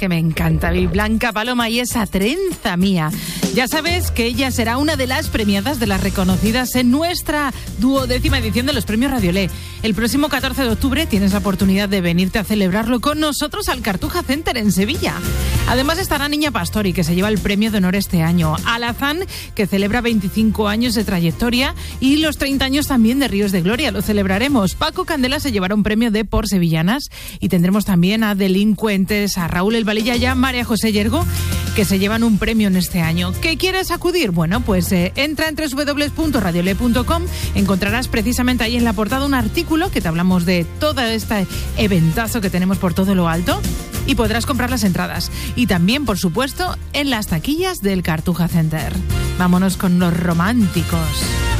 que me encanta, mi Blanca Paloma y esa trenza mía. Ya sabes que ella será una de las premiadas, de las reconocidas en nuestra 12ª edición de los Premios Radiolé. El próximo 14 de octubre tienes la oportunidad de venirte a celebrarlo con nosotros al Cartuja Center en Sevilla. Además estará Niña Pastori, que se lleva el premio de honor este año, Alazán, que celebra 25 años de trayectoria, y los 30 años también de Ríos de Gloria, lo celebraremos. Paco Candela se llevará un premio de Por Sevillanas, y tendremos también a Delincuentes, a Raúl El Valilla y a María José Yergo, que se llevan un premio en este año. ¿Qué quieres acudir? Bueno, pues entra en www.radiolé.com, encontrarás precisamente ahí en la portada un artículo que te hablamos de todo este eventazo que tenemos por todo lo alto, y podrás comprar las entradas. Y también, por supuesto, en las taquillas del Cartuja Center. Vámonos con los románticos.